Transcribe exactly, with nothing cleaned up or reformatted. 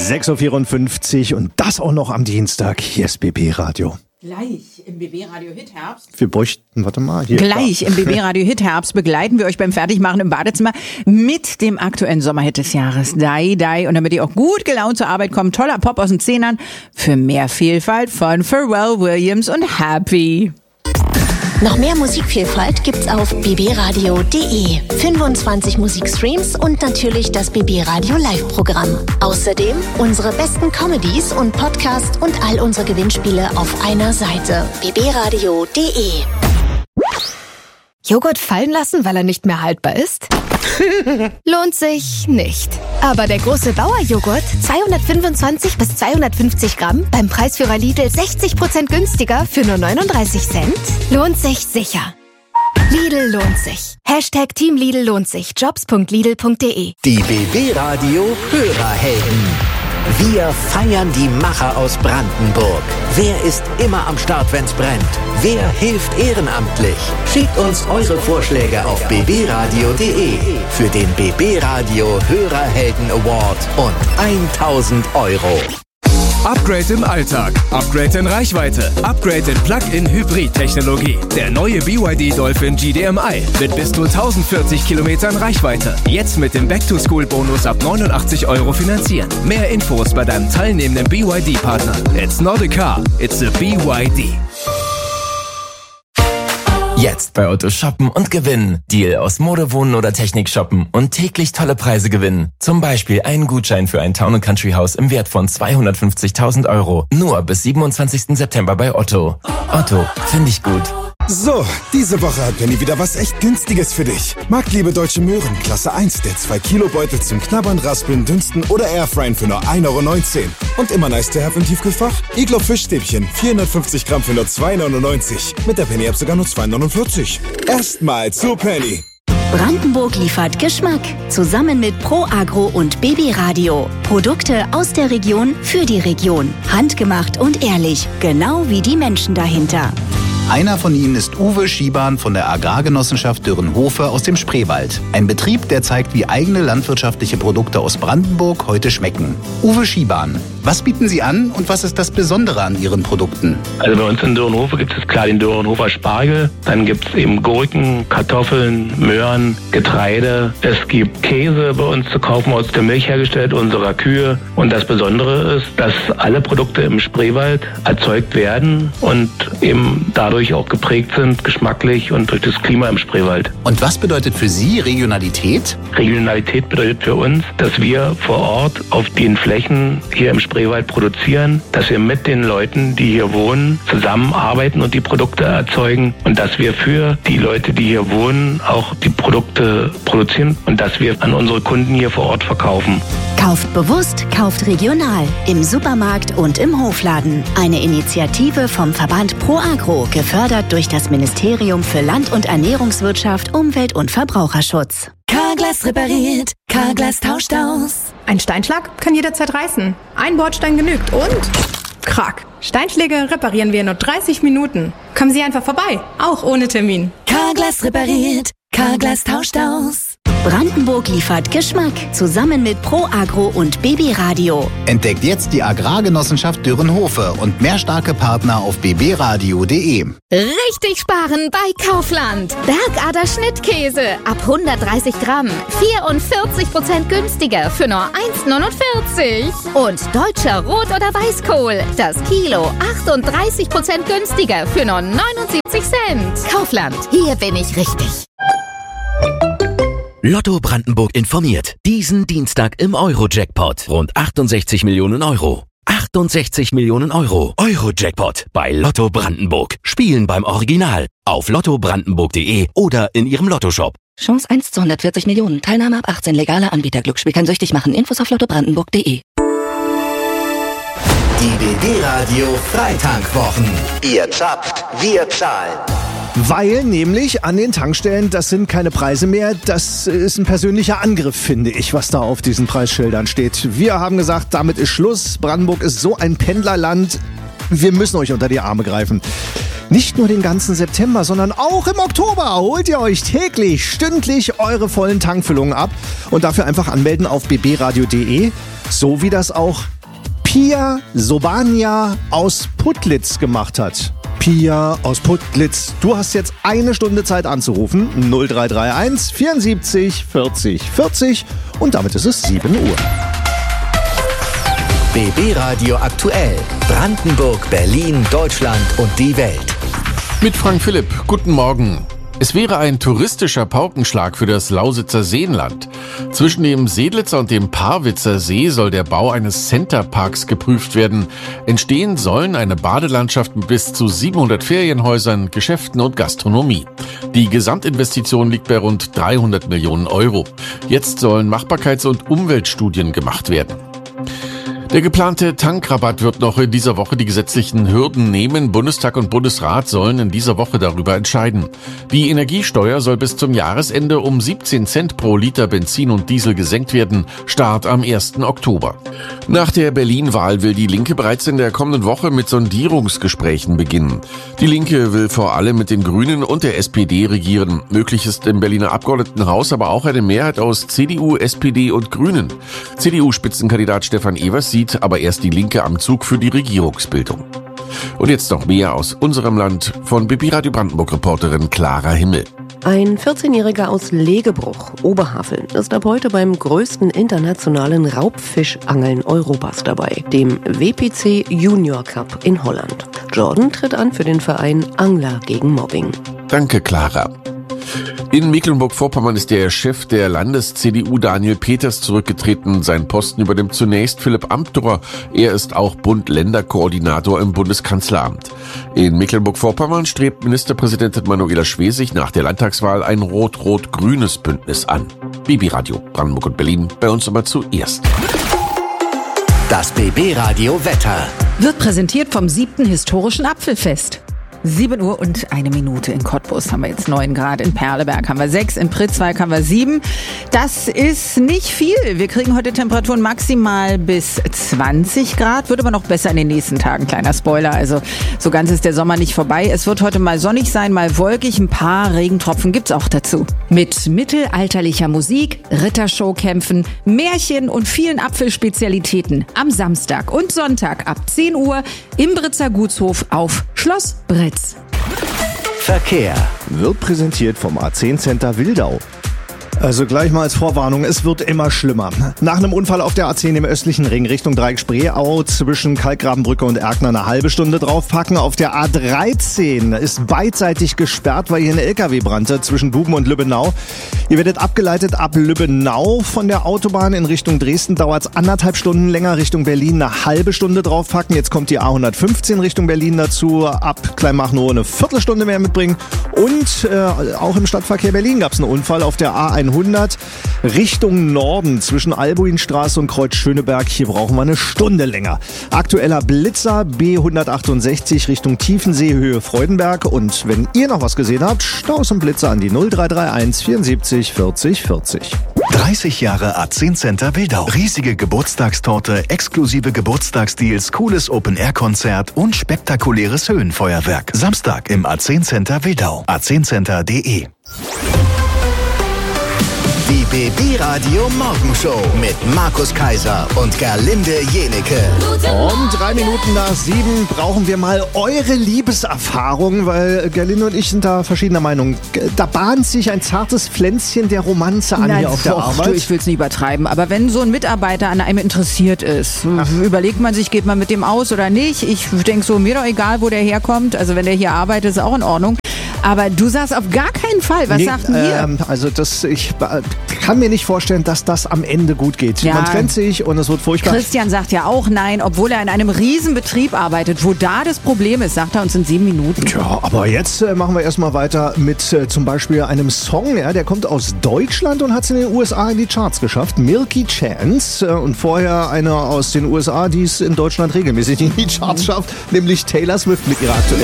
sechs Uhr vierundfünfzig und das auch noch am Dienstag. Hier ist B B Radio. Gleich im B B-Radio Hitherbst. Wir bräuchten, warte mal. Hier, Gleich da. Im B B-Radio Hitherbst begleiten wir euch beim Fertigmachen im Badezimmer mit dem aktuellen Sommerhit des Jahres. Die, die. Und damit ihr auch gut gelaunt zur Arbeit kommt, toller Pop aus den Zehnern für mehr Vielfalt von Pharrell Williams und Happy. Noch mehr Musikvielfalt gibt's auf b b radio punkt d e. fünfundzwanzig Musikstreams und natürlich das B B Radio Live-Programm. Außerdem unsere besten Comedies und Podcasts und all unsere Gewinnspiele auf einer Seite. b b radio punkt d e. Joghurt fallen lassen, weil er nicht mehr haltbar ist? Lohnt sich nicht. Aber der große Bauer-Joghurt, zweihundertfünfundzwanzig bis zweihundertfünfzig Gramm, beim Preisführer Lidl sechzig Prozent günstiger für nur neununddreißig Cent, lohnt sich sicher. Lidl lohnt sich. Hashtag Team Lidl lohnt sich. jobs punkt lidl punkt d e. Die B B-Radio Hörerhelden. Wir feiern die Macher aus Brandenburg. Wer ist immer am Start, wenn's brennt? Wer hilft ehrenamtlich? Schickt uns eure Vorschläge auf b b radio punkt d e für den B B-Radio Hörerhelden Award und tausend Euro. Upgrade im Alltag, Upgrade in Reichweite, Upgrade in Plug-in-Hybrid-Technologie. Der neue B Y D Dolphin G D M I mit bis zu tausendvierzig Kilometern Reichweite. Jetzt mit dem Back-to-School-Bonus ab neunundachtzig Euro finanzieren. Mehr Infos bei deinem teilnehmenden B Y D-Partner. It's not a car, it's a B Y D. Jetzt bei Otto shoppen und gewinnen. Deal aus Mode, Wohnen oder Technik shoppen und täglich tolle Preise gewinnen. Zum Beispiel einen Gutschein für ein Town and Country Haus im Wert von zweihundertfünfzigtausend Euro. Nur bis siebenundzwanzigsten September bei Otto. Otto, finde ich gut. So, diese Woche hat Penny wieder was echt Günstiges für dich. Marktliebe Deutsche Möhren, Klasse eins, der zwei Kilo Beutel zum Knabbern, Raspeln, Dünsten oder Airfryen für nur ein Euro neunzehn. Und immer nice to have im Tiefkühlfach? Iglo Fischstäbchen, vierhundertfünfzig Gramm für nur zwei neunundneunzig. Mit der Penny-App sogar nur zwei neunundvierzig. Erstmal zu Penny. Brandenburg liefert Geschmack. Zusammen mit Pro Agro und B B Radio. Produkte aus der Region für die Region. Handgemacht und ehrlich. Genau wie die Menschen dahinter. Einer von ihnen ist Uwe Schiebahn von der Agrargenossenschaft Dürrenhofe aus dem Spreewald. Ein Betrieb, der zeigt, wie eigene landwirtschaftliche Produkte aus Brandenburg heute schmecken. Uwe Schiebahn, was bieten Sie an und was ist das Besondere an Ihren Produkten? Also bei uns in Dürrenhofe gibt es klar den Dürrenhofer Spargel, dann gibt es eben Gurken, Kartoffeln, Möhren, Getreide. Es gibt Käse bei uns zu kaufen, aus der Milch hergestellt, unserer Kühe. Und das Besondere ist, dass alle Produkte im Spreewald erzeugt werden und eben dadurch auch geprägt sind, geschmacklich und durch das Klima im Spreewald. Und was bedeutet für Sie Regionalität? Regionalität bedeutet für uns, dass wir vor Ort auf den Flächen hier im Spreewald produzieren, dass wir mit den Leuten, die hier wohnen, zusammenarbeiten und die Produkte erzeugen und dass wir für die Leute, die hier wohnen, auch die Produkte produzieren und dass wir an unsere Kunden hier vor Ort verkaufen. Kauft bewusst, kauft regional. Im Supermarkt und im Hofladen. Eine Initiative vom Verband Pro Agro, gefördert durch das Ministerium für Land- und Ernährungswirtschaft, Umwelt- und Verbraucherschutz. Carglass repariert, Carglass tauscht aus. Ein Steinschlag kann jederzeit reißen. Ein Bordstein genügt und... Krack. Steinschläge reparieren wir in nur dreißig Minuten. Kommen Sie einfach vorbei, auch ohne Termin. Carglass repariert, Carglass tauscht aus. Brandenburg liefert Geschmack. Zusammen mit Pro Agro und B B Radio. Entdeckt jetzt die Agrargenossenschaft Dürrenhofe und mehr starke Partner auf b b radio punkt d e. Richtig sparen bei Kaufland. Bergader Schnittkäse ab hundertdreißig Gramm. vierundvierzig Prozent günstiger für nur eins neunundvierzig. Und deutscher Rot- oder Weißkohl. Das Kilo achtunddreißig Prozent günstiger für nur neunundsiebzig Cent. Kaufland. Hier bin ich richtig. Lotto Brandenburg informiert. Diesen Dienstag im Euro-Jackpot. Rund achtundsechzig Millionen Euro. achtundsechzig Millionen Euro. Euro-Jackpot bei Lotto Brandenburg. Spielen beim Original. Auf lotto brandenburg punkt d e oder in Ihrem Lottoshop. Chance eins zu hundertvierzig Millionen. Teilnahme ab achtzehn. Legaler Anbieter. Glücksspiel kann süchtig machen. Infos auf lotto brandenburg punkt d e. Die B B-Radio Freitankwwochen. Ihr zapft, wir zahlen. Weil nämlich an den Tankstellen, das sind keine Preise mehr, das ist ein persönlicher Angriff, finde ich, was da auf diesen Preisschildern steht. Wir haben gesagt, damit ist Schluss. Brandenburg ist so ein Pendlerland. Wir müssen euch unter die Arme greifen. Nicht nur den ganzen September, sondern auch im Oktober holt ihr euch täglich, stündlich eure vollen Tankfüllungen ab und dafür einfach anmelden auf b b radio punkt d e, so wie das auch Pia Sobania aus Putlitz gemacht hat. Pia aus Putlitz, du hast jetzt eine Stunde Zeit anzurufen. null drei drei eins vierundsiebzig vierzig vierzig und damit ist es sieben Uhr. B B Radio aktuell. Brandenburg, Berlin, Deutschland und die Welt. Mit Frank Philipp. Guten Morgen. Es wäre ein touristischer Paukenschlag für das Lausitzer Seenland. Zwischen dem Seedlitzer und dem Parwitzer See soll der Bau eines Centerparks geprüft werden. Entstehen sollen eine Badelandschaft mit bis zu siebenhundert Ferienhäusern, Geschäften und Gastronomie. Die Gesamtinvestition liegt bei rund dreihundert Millionen Euro. Jetzt sollen Machbarkeits- und Umweltstudien gemacht werden. Der geplante Tankrabatt wird noch in dieser Woche die gesetzlichen Hürden nehmen. Bundestag und Bundesrat sollen in dieser Woche darüber entscheiden. Die Energiesteuer soll bis zum Jahresende um siebzehn Cent pro Liter Benzin und Diesel gesenkt werden. Start am ersten Oktober. Nach der Berlin-Wahl will die Linke bereits in der kommenden Woche mit Sondierungsgesprächen beginnen. Die Linke will vor allem mit den Grünen und der S P D regieren. Möglich ist im Berliner Abgeordnetenhaus aber auch eine Mehrheit aus C D U, S P D und Grünen. C D U-Spitzenkandidat Stefan Evers sieht aber erst die Linke am Zug für die Regierungsbildung. Und jetzt noch mehr aus unserem Land von B B Radio Brandenburg-Reporterin Clara Himmel. Ein vierzehnjähriger aus Legebruch, Oberhaveln, ist ab heute beim größten internationalen Raubfischangeln Europas dabei, dem W P C Junior Cup in Holland. Jordan tritt an für den Verein Angler gegen Mobbing. Danke, Clara. In Mecklenburg-Vorpommern ist der Chef der Landes-C D U Daniel Peters zurückgetreten. Seinen Posten übernimmt zunächst Philipp Amthor. Er ist auch Bund-Länder-Koordinator im Bundeskanzleramt. In Mecklenburg-Vorpommern strebt Ministerpräsidentin Manuela Schwesig nach der Landtagswahl ein rot-rot-grünes Bündnis an. B B Radio Brandenburg und Berlin, bei uns immer zuerst. Das B B Radio Wetter wird präsentiert vom siebten historischen Apfelfest. sieben Uhr und eine Minute in Cottbus haben wir jetzt neun Grad, in Perleberg haben wir sechs, in Pritzwalk haben wir sieben. Das ist nicht viel. Wir kriegen heute Temperaturen maximal bis zwanzig Grad, wird aber noch besser in den nächsten Tagen. Kleiner Spoiler, also so ganz ist der Sommer nicht vorbei. Es wird heute mal sonnig sein, mal wolkig, ein paar Regentropfen gibt's auch dazu. Mit mittelalterlicher Musik, Rittershowkämpfen, Märchen und vielen Apfelspezialitäten am Samstag und Sonntag ab zehn Uhr im Britzer Gutshof auf Schloss Britz. Verkehr wird präsentiert vom A zehn Center Wildau. Also gleich mal als Vorwarnung, es wird immer schlimmer. Nach einem Unfall auf der A zehn im östlichen Ring Richtung Dreieck-Spreeau zwischen Kalkgrabenbrücke und Erkner eine halbe Stunde draufpacken. Auf der A dreizehn ist beidseitig gesperrt, weil hier ein L K W brannte zwischen Buben und Lübbenau. Ihr werdet abgeleitet ab Lübbenau von der Autobahn in Richtung Dresden. Dauert es anderthalb Stunden länger, Richtung Berlin eine halbe Stunde draufpacken. Jetzt kommt die A hundertfünfzehn Richtung Berlin dazu. Ab Kleinmachnow eine Viertelstunde mehr mitbringen. Und äh, auch im Stadtverkehr Berlin gab es einen Unfall auf der A hundert Richtung Norden zwischen Albuinstraße und Kreuz Schöneberg. Hier brauchen wir eine Stunde länger. Aktueller Blitzer B hundertachtundsechzig Richtung Tiefensee, Höhe Freudenberg. Und wenn ihr noch was gesehen habt, Staus und Blitzer an die null drei drei eins vierundsiebzig vierzig vierzig. dreißig Jahre A zehn Center Wildau. Riesige Geburtstagstorte, exklusive Geburtstagsdeals, cooles Open-Air-Konzert und spektakuläres Höhenfeuerwerk. Samstag im A zehn Center Wildau. a zehn center punkt de. Die B B Radio Morgenshow mit Markus Kaiser und Gerlinde Jenecke. Um drei Minuten nach sieben brauchen wir mal eure Liebeserfahrung, weil Gerlinde und ich sind da verschiedener Meinung. Da bahnt sich ein zartes Pflänzchen der Romanze an. Nein, hier auf der doch, Arbeit. Du, ich will es nicht übertreiben, aber wenn so ein Mitarbeiter an einem interessiert ist, Ach. überlegt man sich, geht man mit dem aus oder nicht. Ich denke so, mir doch egal, wo der herkommt. Also wenn der hier arbeitet, ist auch in Ordnung. Aber du sagst auf gar keinen Fall. Was nee, sagt denn hier? Ähm, also das, ich äh, kann mir nicht vorstellen, dass das am Ende gut geht. Ja. Man trennt sich und es wird furchtbar. Christian sagt ja auch nein, obwohl er in einem Riesenbetrieb arbeitet. Wo da das Problem ist, sagt er uns in sieben Minuten. Tja, aber jetzt äh, machen wir erstmal weiter mit äh, zum Beispiel einem Song, ja, der kommt aus Deutschland und hat es in den U S A in die Charts geschafft. Milky Chance. Äh, und vorher eine aus den U S A, die es in Deutschland regelmäßig in die Charts schafft, nämlich Taylor Swift mit ihrer aktuellen